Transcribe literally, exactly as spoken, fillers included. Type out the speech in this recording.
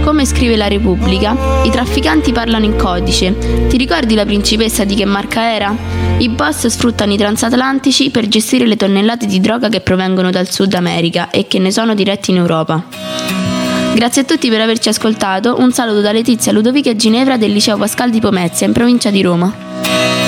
Come scrive la Repubblica, i trafficanti parlano in codice. Ti ricordi la principessa di che marca era? I boss sfruttano i transatlantici per gestire le tonnellate di droga che provengono dal Sud America e che ne sono diretti in Europa. Grazie a tutti per averci ascoltato. Un saluto da Letizia Ludovica e Ginevra del Liceo Pascal di Pomezia, in provincia di Roma.